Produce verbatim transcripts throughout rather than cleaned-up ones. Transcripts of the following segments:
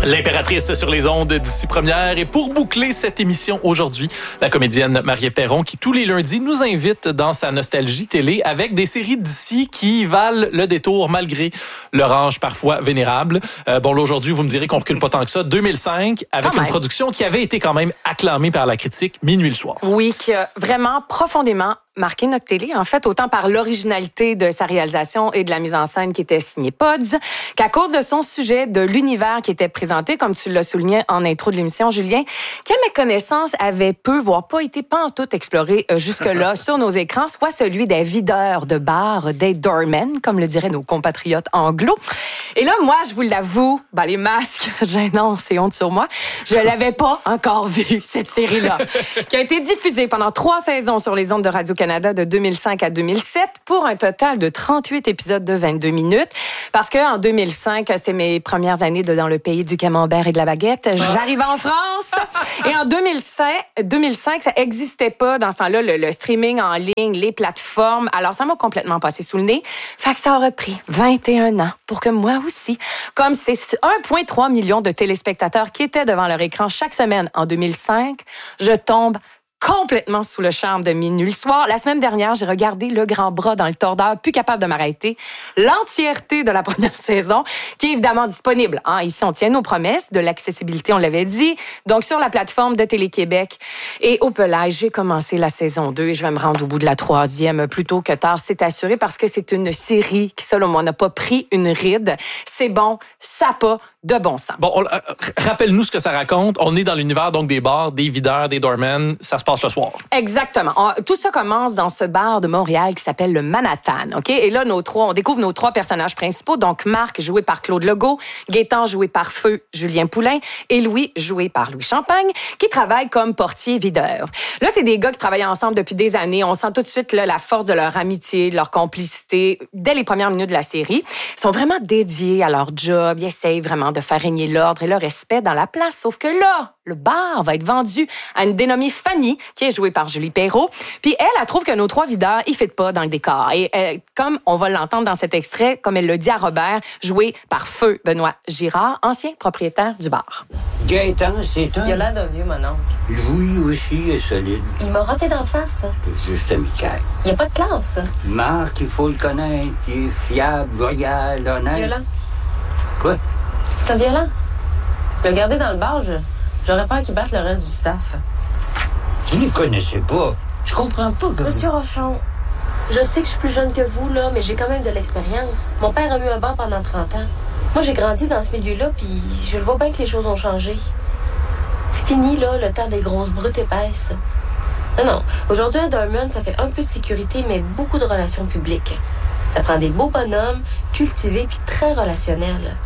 L'impératrice sur les ondes d'ici première. Et pour boucler cette émission aujourd'hui, la comédienne Marie-Ève Perron, qui tous les lundis nous invite dans sa nostalgie télé avec des séries d'ici qui valent le détour malgré leur âge parfois vénérable. Euh, bon, là, aujourd'hui, vous me direz qu'on recule pas tant que ça. deux mille cinq, avec quand une même. production qui avait été quand même acclamée par la critique, Minuit le soir. Oui, qui a vraiment profondément marqué notre télé, en fait, autant par l'originalité de sa réalisation et de la mise en scène qui était signée Pods, qu'à cause de son sujet, de l'univers qui était présenté, comme tu l'as souligné en intro de l'émission, Julien, qui, à mes connaissances, avait peu, voire pas été pantoute exploré euh, jusque-là sur nos écrans, soit celui des videurs de bars, des doormen, comme le diraient nos compatriotes anglo. Et là, moi, je vous l'avoue, ben, les masques, gênants, c'est honte sur moi, je l'avais pas encore vu, cette série-là, qui a été diffusée pendant trois saisons sur les ondes de Radio-Canada de deux mille cinq à deux mille sept pour un total de trente-huit épisodes de vingt-deux minutes. Parce qu'en deux mille cinq, c'était mes premières années de dans le pays du camembert et de la baguette. J'arrivais en France. Et en deux mille cinq, deux mille cinq, ça n'existait pas dans ce temps-là, le, le streaming en ligne, les plateformes. Alors, ça m'a complètement passé sous le nez. Fait que ça aurait pris vingt et un ans pour que moi aussi, comme c'est un virgule trois million de téléspectateurs qui étaient devant leur écran chaque semaine en deux mille cinq, je tombe complètement sous le charme de Minuit le soir. La semaine dernière, j'ai regardé Le Grand Bras dans le tordeur, plus capable de m'arrêter. L'entièreté de la première saison, qui est évidemment disponible. Hein. Ici, on tient nos promesses de l'accessibilité, on l'avait dit. Donc, sur la plateforme de Télé-Québec. Et au pelage, j'ai commencé la saison deux et je vais me rendre au bout de la troisième plus tôt que tard, c'est assuré, parce que c'est une série qui, selon moi, n'a pas pris une ride. C'est bon, ça n'a pas de bon sens. Bon, on, euh, rappelle-nous ce que ça raconte. On est dans l'univers donc des bars, des videurs, des doormen. Ça se passe le soir. Exactement. On, tout ça commence dans ce bar de Montréal qui s'appelle le Manhattan. Ok. Et là, nos trois, on découvre nos trois personnages principaux. Donc Marc, joué par Claude Legault, Gaétan, joué par Feu Julien Poulain, et Louis, joué par Louis Champagne, qui travaillent comme portier-videur. Là, c'est des gars qui travaillent ensemble depuis des années. On sent tout de suite là, la force de leur amitié, de leur complicité dès les premières minutes de la série. Ils sont vraiment dédiés à leur job. Ils essayent vraiment de faire régner l'ordre et le respect dans la place. Sauf que là, le bar va être vendu à une dénommée Fanny, qui est jouée par Julie Perrault. Puis elle, elle trouve que nos trois videurs, ils fitent pas dans le décor. Et euh, comme on va l'entendre dans cet extrait, comme elle le dit à Robert, joué par Feu Benoît Girard, ancien propriétaire du bar. Gaétan, c'est un... Il a l'air d'un vieux, mon oncle. Louis aussi est solide. Il m'a roté d'en face. C'est juste amical. Il n'y a pas de classe. Marc, il faut le connaître. Il est fiable, loyal, honnête. Violent. Quoi? C'est un violent. Le garder dans le bar, je... j'aurais peur qu'il batte le reste du staff. Vous ne les connaissez pas. Je comprends pas que Monsieur Rochon, je sais que je suis plus jeune que vous, là, mais j'ai quand même de l'expérience. Mon père a eu un bar pendant trente ans. Moi, j'ai grandi dans ce milieu-là, puis je le vois bien que les choses ont changé. C'est fini, là, le temps des grosses brutes épaisses. Non, non. Aujourd'hui, un doorman, ça fait un peu de sécurité, mais beaucoup de relations publiques. Ça prend des beaux bonhommes, cultivés, puis très relationnels.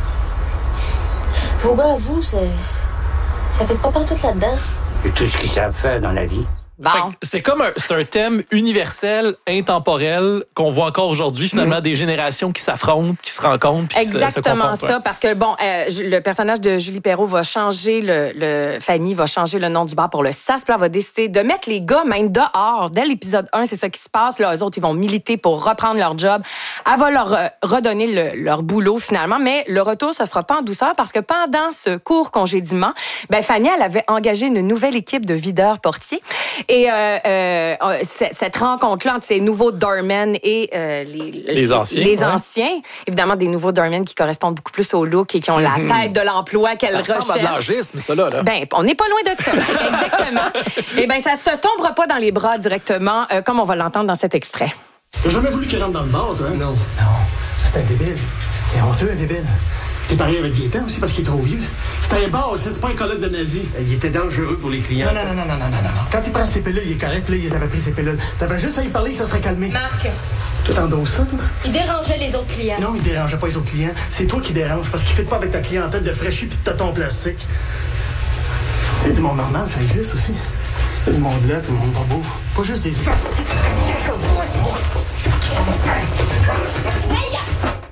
Vos gars, à vous, c'est... ça fait pas partout là-dedans. c'est tout ce qu'ils savent faire dans la vie. Bon. Fait que c'est comme un, c'est un thème universel, intemporel, qu'on voit encore aujourd'hui, finalement, mmh. des générations qui s'affrontent, qui se rencontrent, puis qui se, se Exactement confrontent. ça, parce que, bon, euh, le personnage de Julie Perrault va changer, le, le Fanny va changer le nom du bar pour le S A S, puis elle va décider de mettre les gars même dehors. Dès l'épisode un, c'est ça qui se passe. Là, eux autres, ils vont militer pour reprendre leur job. Elle va leur euh, redonner le, leur boulot, finalement, mais le retour se fera pas en douceur, parce que pendant ce court congédiement, ben, Fanny, elle avait engagé une nouvelle équipe de videurs portiers. Et euh, euh, cette rencontre-là entre ces nouveaux doormen et euh, les, les anciens, les ouais. anciens, évidemment des nouveaux doormen qui correspondent beaucoup plus au look et qui ont la tête de l'emploi qu'elle recherche. Ça ressemble à de l'âgisme, ça, là. là. Ben, on n'est pas loin de ça. Exactement. Et ben, ça se tombera pas dans les bras directement, euh, comme on va l'entendre dans cet extrait. T'as jamais voulu qu'il rentre dans le bar, toi? Non. Non. C'est un débile. C'est honteux, un débile. T'es pareil avec Gaétan aussi parce qu'il est trop vieux. C'est un bar, c'est pas un colloque de nazis. Il était dangereux pour les clients. Non, non, non, non, non, non, non, non. Quand il prend ses pilules, il est correct, puis là, ils avaient pris ses pilules. T'avais juste à y parler, ça serait calmé. Marc, Toi, t'endosses ça, toi? il dérangeait les autres clients. Non, il dérangeait pas les autres clients. C'est toi qui déranges parce qu'il fait pas avec ta clientèle de fraîchis pis de tâtons plastique. C'est du monde normal, ça existe aussi. C'est du monde là, du monde pas beau. Pas juste des...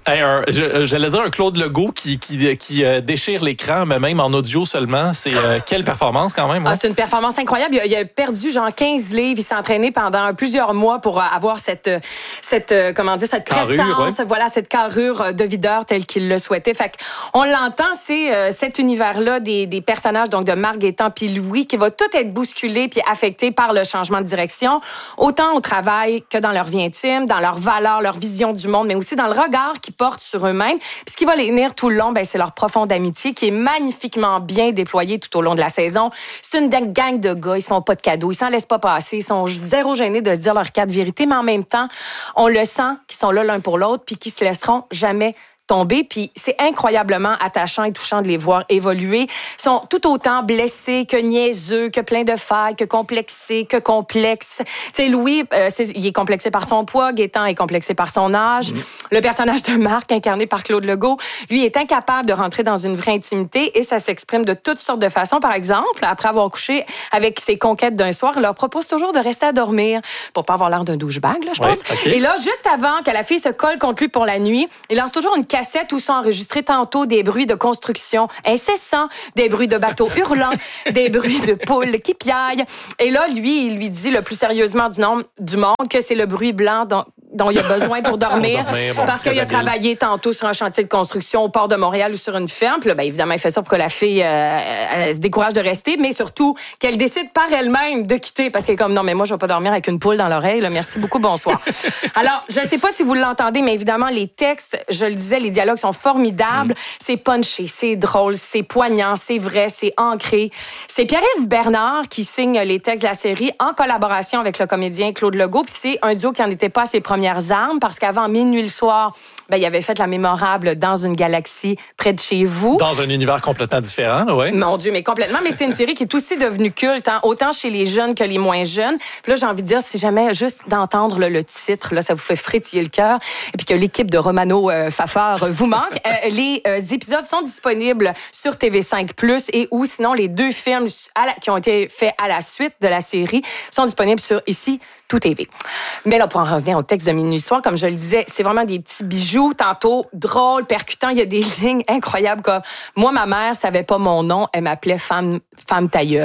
Hey, un, je, j'allais dire un Claude Legault qui, qui, qui euh, déchire l'écran, mais même en audio seulement. C'est euh, quelle performance quand même. Ah, Ouais? c'est une performance incroyable. Il a, il a perdu genre quinze livres. Il s'est entraîné pendant plusieurs mois pour avoir cette, cette comment dire, cette Carrure, prestance, ouais. voilà, cette carrure de videur telle qu'il le souhaitait. Fait qu'on l'entend, c'est euh, cet univers-là des, des personnages, donc de Marc Gaétan puis Louis, qui va tout être bousculé puis affecté par le changement de direction, autant au travail que dans leur vie intime, dans leurs valeurs, leur vision du monde, mais aussi dans le regard qu'ils portent sur eux-mêmes. Puis ce qui va les tenir tout le long, ben, c'est leur profonde amitié qui est magnifiquement bien déployée tout au long de la saison. C'est une gang de gars, ils se font pas de cadeaux, ils s'en laissent pas passer, ils sont zéro gênés de se dire leur cas de vérité, mais en même temps, on le sent qu'ils sont là l'un pour l'autre puis qu'ils se laisseront jamais tomber, puis c'est incroyablement attachant et touchant de les voir évoluer. Ils sont tout autant blessés que niaiseux, que pleins de failles, que complexés, que complexes. Tu sais, Louis, euh, c'est, il est complexé par son poids, Gaétan est complexé par son âge. Mmh. Le personnage de Marc, incarné par Claude Legault, lui est incapable de rentrer dans une vraie intimité et ça s'exprime de toutes sortes de façons. Par exemple, après avoir couché avec ses conquêtes d'un soir, il leur propose toujours de rester à dormir pour pas avoir l'air d'un douchebag, là, je pense. Ouais, okay. Et là, juste avant que la fille se colle contre lui pour la nuit, il lance toujours une cassette où sont enregistrés tantôt des bruits de construction incessants, des bruits de bateaux hurlants, des bruits de poules qui piaillent. Et là, lui, il lui dit le plus sérieusement du, nom, du monde que c'est le bruit blanc dont, dont il a besoin pour dormir, pour dormir bon, parce qu'il a habile. travaillé tantôt sur un chantier de construction au port de Montréal ou sur une ferme. Puis là, ben, évidemment, il fait ça pour que la fille euh, elle se décourage de rester, mais surtout qu'elle décide par elle-même de quitter parce qu'elle est comme, non, mais moi, je vais pas dormir avec une poule dans l'oreille. Là. Merci beaucoup, bonsoir. Alors, je sais pas si vous l'entendez, mais évidemment, les textes, je le disais, les dialogues sont formidables. Mm. C'est punché, c'est drôle, c'est poignant, c'est vrai, c'est ancré. C'est Pierre-Yves Bernard qui signe les textes de la série en collaboration avec le comédien Claude Legault. Puis c'est un duo qui n'en était pas à ses premières armes parce qu'avant Minuit le soir, ben, il avait fait la mémorable Dans une galaxie près de chez vous. Dans un univers complètement différent, oui. Mon Dieu, mais complètement. Mais c'est une série qui est aussi devenue culte, hein, autant chez les jeunes que les moins jeunes. Puis là, j'ai envie de dire, si jamais juste d'entendre là, le titre, là, ça vous fait frétiller le cœur, et puis que l'équipe de Romano euh, Fafard vous manque, euh, les euh, épisodes sont disponibles sur T V cinq plus, et ou sinon les deux films à la, qui ont été faits à la suite de la série sont disponibles sur ici Tout T V. Mais là, pour en revenir au texte de Minuit soir, comme je le disais, c'est vraiment des petits bijoux, tantôt drôles, percutants. Il y a des lignes incroyables comme « Moi, ma mère savait pas mon nom, elle m'appelait femme, femme ta gueule. »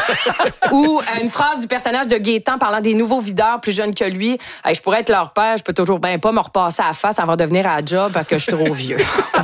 Ou euh, une phrase du personnage de Gaétan parlant des nouveaux videurs plus jeunes que lui. Hey, « Je pourrais être leur père, je peux toujours bien pas me repasser à la face avant de venir à la job parce que je suis trop vieux. »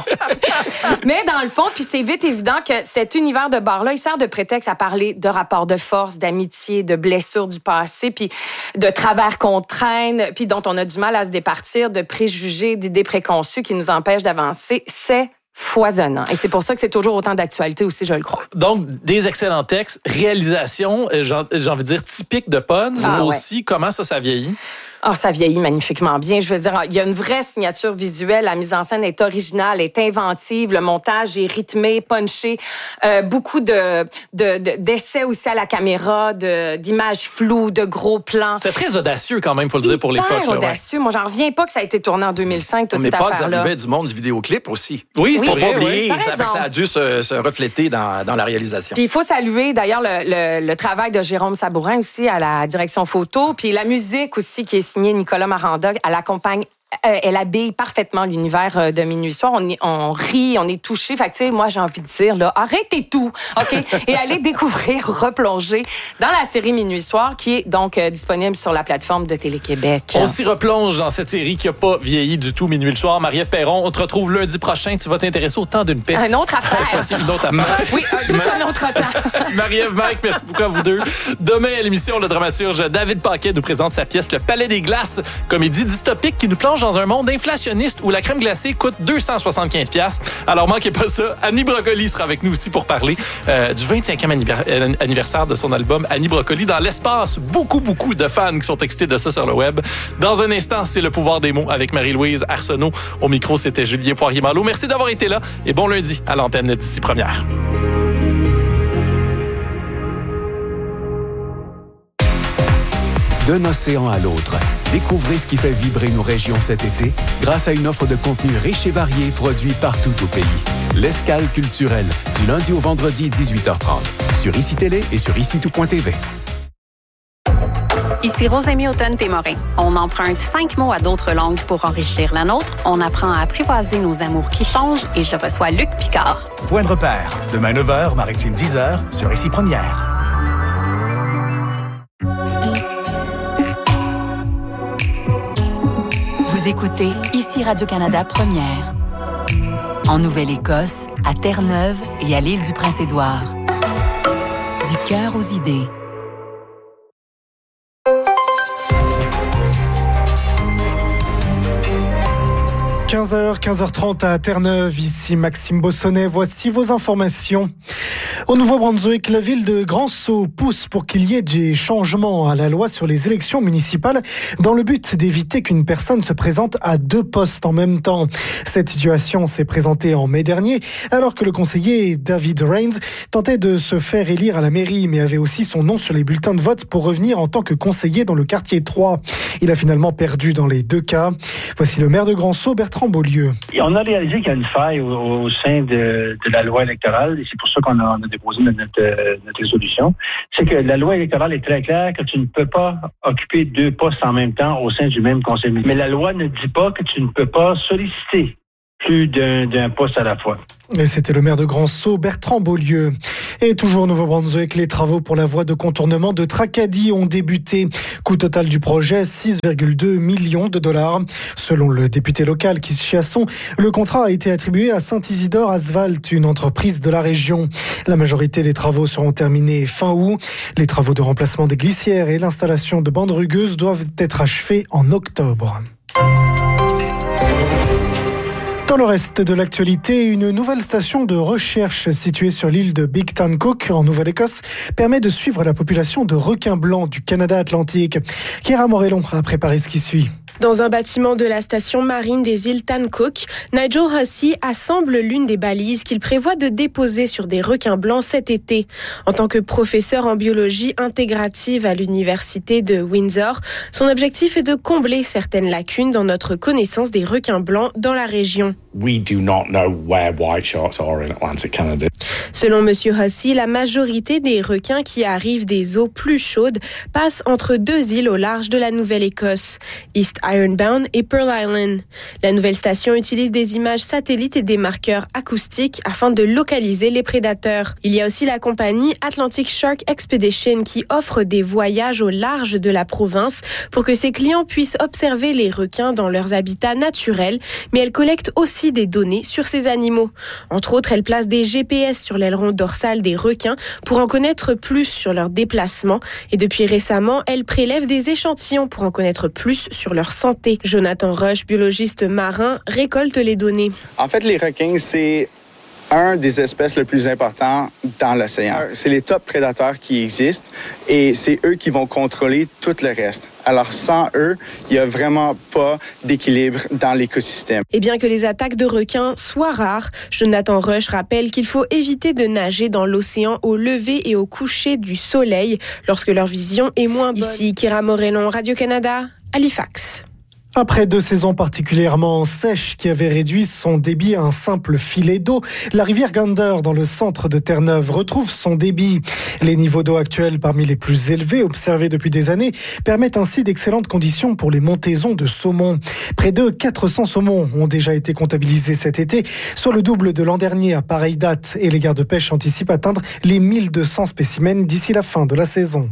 Mais dans le fond, puis c'est vite évident que cet univers de bar-là, il sert de prétexte à parler de rapports de force, d'amitié, de blessures du passé, puis de travers qu'on traîne, puis dont on a du mal à se départir, de préjugés, d'idées préconçues qui nous empêchent d'avancer. C'est foisonnant. Et c'est pour ça que c'est toujours autant d'actualité aussi, je le crois. Donc, des excellents textes, réalisation, j'ai envie de dire, typique de Pods ah, aussi. Ouais. Comment ça, ça vieillit? Oh, ça vieillit magnifiquement bien. Je veux dire, il y a une vraie signature visuelle. La mise en scène est originale, est inventive. Le montage est rythmé, punché. Euh, beaucoup de, de, de d'essais aussi à la caméra, de, d'images floues, de gros plans. C'est très audacieux quand même, faut le dire, pour l'époque. Hyper audacieux. Là, ouais. Moi, j'en reviens pas que ça a été tourné en deux mille cinq, toute Mais cette pas affaire-là. arrivait du monde du vidéoclip aussi. Oui, c'est oui, pas vrai, oublier. Oui. Ça, ça a dû se, se refléter dans, dans la réalisation. Puis il faut saluer d'ailleurs le, le, le travail de Jérôme Sabourin aussi à la direction photo, puis la musique aussi qui est signée Nicolas Maranda. Elle accompagne, euh, elle habille parfaitement l'univers de Minuit soir. On, est, on rit, on est touché. Fait que, tu sais, moi, j'ai envie de dire, là, arrêtez tout, OK? Et allez découvrir, replonger dans la série Minuit soir, qui est donc euh, disponible sur la plateforme de Télé-Québec. On s'y replonge dans cette série qui n'a pas vieilli du tout, Minuit le soir. Marie-Ève Perron, on te retrouve lundi prochain. Tu vas t'intéresser au temps d'une paix. Un autre affaire. Cette fois-ci, une autre affaire. Oui, un, tout un autre temps. Marie-Ève, Mike, merci beaucoup à vous deux. Demain, à l'émission, le dramaturge David Paquet nous présente sa pièce Le Palais des Glaces, comédie dystopique qui nous plonge dans un monde inflationniste où la crème glacée coûte deux cent soixante-quinze dollars. Alors, manquez pas ça. Annie Brocoli sera avec nous aussi pour parler euh, du vingt-cinquième anniversaire de son album Annie Brocoli dans l'espace. Beaucoup, beaucoup de fans qui sont excités de ça sur le web. Dans un instant, c'est Le pouvoir des mots avec Marie-Louise Arsenault. Au micro, c'était Julien Poirier-Malo. Merci d'avoir été là et bon lundi à l'antenne d'Ici Première. D'un océan à l'autre, découvrez ce qui fait vibrer nos régions cet été grâce à une offre de contenu riche et varié produit partout au pays. L'Escale culturelle, du lundi au vendredi dix-huit heures trente, sur Ici Télé et sur ici tout point t v. Ici Rosémie Automne-Témorin. On emprunte cinq mots à d'autres langues pour enrichir la nôtre. On apprend à apprivoiser nos amours qui changent et je reçois Luc Picard. Point de repère. Demain neuf heures, Maritime dix heures, sur Ici Première. Vous écoutez Ici Radio-Canada Première. En Nouvelle-Écosse, à Terre-Neuve et à l'île du Prince-Édouard. Du cœur aux idées. quinze heures, quinze heures trente à Terre-Neuve, ici Maxime Bossonnet. Voici vos informations. Au Nouveau-Brunswick, la ville de Grand-Sault pousse pour qu'il y ait des changements à la loi sur les élections municipales dans le but d'éviter qu'une personne se présente à deux postes en même temps. Cette situation s'est présentée en mai dernier, alors que le conseiller David Rains tentait de se faire élire à la mairie, mais avait aussi son nom sur les bulletins de vote pour revenir en tant que conseiller dans le quartier trois. Il a finalement perdu dans les deux cas. Voici le maire de Grand-Sault, Bertrand Beaulieu. Et on a réalisé qu'il y a une faille au, au sein de, de la loi électorale, et c'est pour ça qu'on a, on a déposé notre, notre résolution. C'est que la loi électorale est très claire que tu ne peux pas occuper deux postes en même temps au sein du même conseil municipal. Mais la loi ne dit pas que tu ne peux pas solliciter plus d'un, d'un poste à la fois. Et c'était le maire de Grand-Sault, Bertrand Beaulieu. Et toujours au Nouveau-Brunswick, les travaux pour la voie de contournement de Tracadie ont débuté. Coût total du projet, six virgule deux millions de dollars. Selon le député local Keith Chiasson, le contrat a été attribué à Saint-Isidore Asphalt, une entreprise de la région. La majorité des travaux seront terminés fin août. Les travaux de remplacement des glissières et l'installation de bandes rugueuses doivent être achevés en octobre. Dans le reste de l'actualité, une nouvelle station de recherche située sur l'île de Big Tan Cook, en Nouvelle-Écosse, permet de suivre la population de requins blancs du Canada Atlantique. Chiara Morellon a préparé ce qui suit. Dans un bâtiment de la station marine des îles Tan Cook, Nigel Hussey assemble l'une des balises qu'il prévoit de déposer sur des requins blancs cet été. En tant que professeur en biologie intégrative à l'université de Windsor, son objectif est de combler certaines lacunes dans notre connaissance des requins blancs dans la région. We do not know where white sharks are in Atlantic Canada. Selon M. Hussey, la majorité des requins qui arrivent des eaux plus chaudes passent entre deux îles au large de la Nouvelle-Écosse, East Ironbound et Pearl Island. La nouvelle station utilise des images satellites et des marqueurs acoustiques afin de localiser les prédateurs. Il y a aussi la compagnie Atlantic Shark Expedition qui offre des voyages au large de la province pour que ses clients puissent observer les requins dans leurs habitats naturels, mais elle collecte aussi des données sur ces animaux. Entre autres, elle place des G P S sur l'aileron dorsal des requins pour en connaître plus sur leurs déplacements. Et depuis récemment, elle prélève des échantillons pour en connaître plus sur leur santé. Jonathan Rush, biologiste marin, récolte les données. En fait, les requins, c'est un des espèces les plus importants dans l'océan. C'est les top prédateurs qui existent et c'est eux qui vont contrôler tout le reste. Alors sans eux, il n'y a vraiment pas d'équilibre dans l'écosystème. Et bien que les attaques de requins soient rares, Jonathan Rush rappelle qu'il faut éviter de nager dans l'océan au lever et au coucher du soleil lorsque leur vision est moins bonne. Ici, Chiara Morellon, Radio-Canada, Halifax. Après deux saisons particulièrement sèches qui avaient réduit son débit à un simple filet d'eau, la rivière Gander dans le centre de Terre-Neuve retrouve son débit. Les niveaux d'eau actuels parmi les plus élevés observés depuis des années permettent ainsi d'excellentes conditions pour les montaisons de saumon. Près de quatre cents saumons ont déjà été comptabilisés cet été, soit le double de l'an dernier à pareille date, et les gardes-pêche anticipent atteindre les mille deux cents spécimens d'ici la fin de la saison.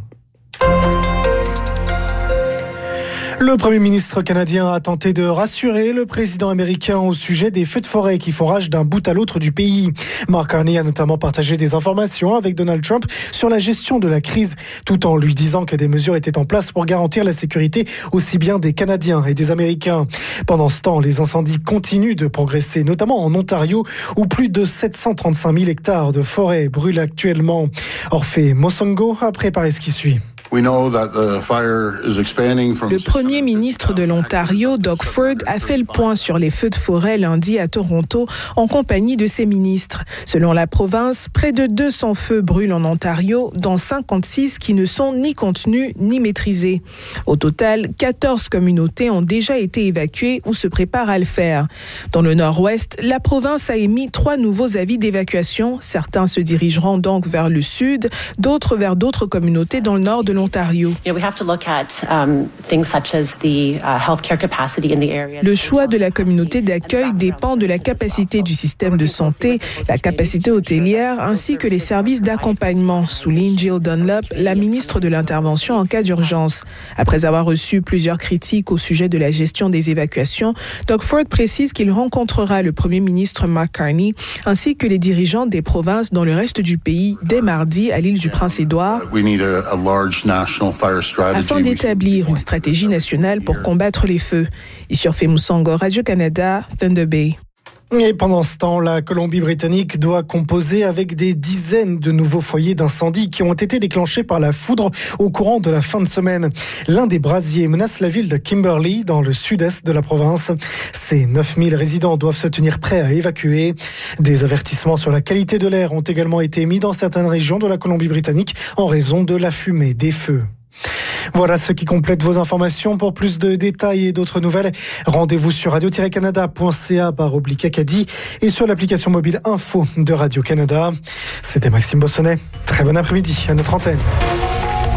Le Premier ministre canadien a tenté de rassurer le président américain au sujet des feux de forêt qui font rage d'un bout à l'autre du pays. Mark Carney a notamment partagé des informations avec Donald Trump sur la gestion de la crise, tout en lui disant que des mesures étaient en place pour garantir la sécurité aussi bien des Canadiens et des Américains. Pendant ce temps, les incendies continuent de progresser, notamment en Ontario, où plus de sept cent trente-cinq mille hectares de forêt brûlent actuellement. Orphée Mosongo a préparé ce qui suit. Le premier ministre de l'Ontario, Doug Ford, a fait le point sur les feux de forêt lundi à Toronto en compagnie de ses ministres. Selon la province, près de deux cents feux brûlent en Ontario, dont cinquante-six qui ne sont ni contenus ni maîtrisés. Au total, quatorze communautés ont déjà été évacuées ou se préparent à le faire. Dans le nord-ouest, la province a émis trois nouveaux avis d'évacuation. Certains se dirigeront donc vers le sud, d'autres vers d'autres communautés dans le nord de l'Ontario. l'Ontario. Le choix de la communauté d'accueil dépend de la capacité du système de santé, la capacité hôtelière ainsi que les services d'accompagnement, souligne Jill Dunlop, la ministre de l'Intervention en cas d'urgence. Après avoir reçu plusieurs critiques au sujet de la gestion des évacuations, Doug Ford précise qu'il rencontrera le premier ministre Mark Carney ainsi que les dirigeants des provinces dans le reste du pays dès mardi à l'île du Prince-Édouard afin d'établir une stratégie nationale pour combattre les feux. Issurfe Moussango, Radio-Canada, Thunder Bay. Et pendant ce temps, la Colombie-Britannique doit composer avec des dizaines de nouveaux foyers d'incendie qui ont été déclenchés par la foudre au courant de la fin de semaine. L'un des brasiers menace la ville de Kimberley, dans le sud-est de la province. Ces neuf mille résidents doivent se tenir prêts à évacuer. Des avertissements sur la qualité de l'air ont également été émis dans certaines régions de la Colombie-Britannique en raison de la fumée des feux. Voilà ce qui complète vos informations. Pour plus de détails et d'autres nouvelles, rendez-vous sur radio tiret canada point c a barre oblique Acadie et sur l'application mobile info de Radio-Canada. C'était Maxime Bossonnet. Très bon après-midi à notre antenne.